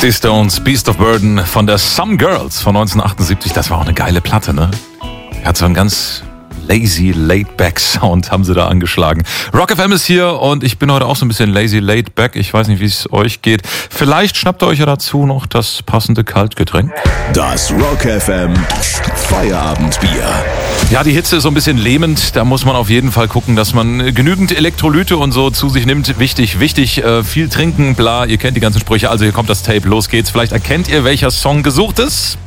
Die Stones, Beast of Burden von der Some Girls von 1978. Das war auch eine geile Platte, ne? Hat so einen ganz lazy, laid-back Sound, haben sie da angeschlagen. Rock FM ist hier und ich bin heute auch so ein bisschen lazy, laid-back. Ich weiß nicht, wie es euch geht. Vielleicht schnappt ihr euch ja dazu noch das passende Kaltgetränk. Das Rock FM Feierabendbier. Ja, die Hitze ist so ein bisschen lähmend. Da muss man auf jeden Fall gucken, dass man genügend Elektrolyte und so zu sich nimmt. Wichtig, viel trinken, bla. Ihr kennt die ganzen Sprüche. Also hier kommt das Tape, los geht's. Vielleicht erkennt ihr, welcher Song gesucht ist.